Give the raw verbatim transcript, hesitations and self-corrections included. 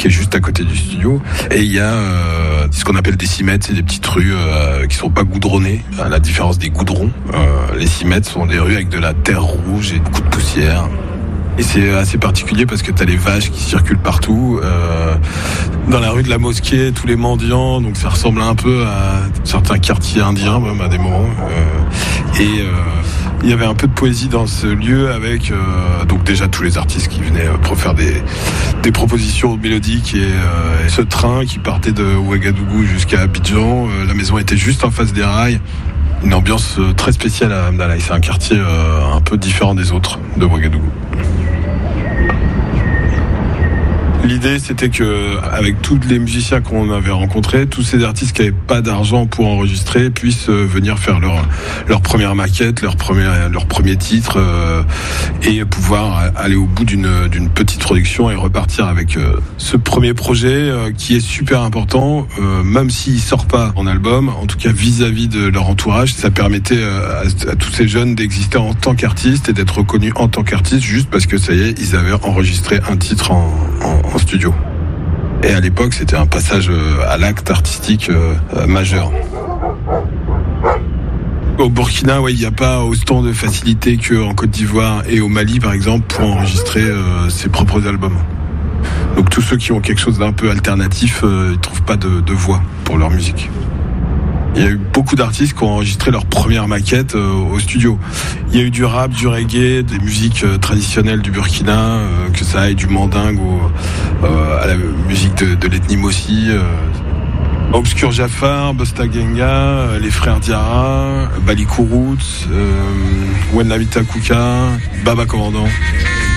qui est juste à côté du studio. Et il y a euh, ce qu'on appelle des cimètres, c'est des petites rues euh, qui sont pas goudronnées, à la différence des goudrons. Euh, les cimètres sont des rues avec de la terre rouge et beaucoup de poussière. Et c'est assez particulier parce que t'as les vaches qui circulent partout. Euh, dans la rue de la Mosquée, tous les mendiants, donc ça ressemble un peu à certains quartiers indiens, même à des moments. Euh, et euh, il y avait un peu de poésie dans ce lieu avec euh, donc déjà tous les artistes qui venaient pour faire des, des propositions mélodiques et, euh, et ce train qui partait de Ouagadougou jusqu'à Abidjan. Euh, la maison était juste en face des rails. Une ambiance très spéciale à Hamdallah. C'est un quartier euh, un peu différent des autres de Ouagadougou. L'idée, c'était que, avec tous les musiciens qu'on avait rencontrés, tous ces artistes qui n'avaient pas d'argent pour enregistrer puissent venir faire leur leur première maquette, leur premier leur premier titre, euh, et pouvoir aller au bout d'une d'une petite production et repartir avec euh, ce premier projet euh, qui est super important, euh, même s'il sort pas en album. En tout cas, vis-à-vis de leur entourage, ça permettait euh, à, à tous ces jeunes d'exister en tant qu'artistes et d'être reconnus en tant qu'artistes, juste parce que ça y est, ils avaient enregistré un titre en, en en studio. Et à l'époque, c'était un passage à l'acte artistique euh, majeur. Au Burkina, ouais, il n'y a pas autant de facilité qu'en Côte d'Ivoire et au Mali, par exemple, pour enregistrer euh, ses propres albums. Donc tous ceux qui ont quelque chose d'un peu alternatif, euh, ils ne trouvent pas de, de voix pour leur musique. Il y a eu beaucoup d'artistes qui ont enregistré leur première maquette euh, au studio. Il y a eu du rap, du reggae, des musiques euh, traditionnelles du Burkina, euh, que ça aille du mandingue au, euh, à la musique de, de l'ethnie Mossi. Euh, Obscur Jafar, Busta Genga, euh, les frères Diarra, Bali Kourout, euh, Wenlamita Kuka, Baba Commandant.